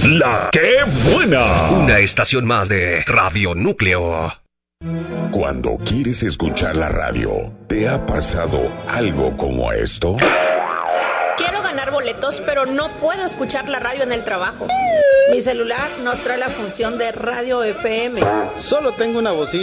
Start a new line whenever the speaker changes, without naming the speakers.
La ¡Qué buena!
Una estación más de Radio Núcleo.
Cuando quieres escuchar la radio, ¿te ha pasado algo como esto?
Quiero ganar boletos, pero no puedo escuchar la radio en el trabajo.
Mi celular no trae la función de radio FM.
Solo tengo una bocina.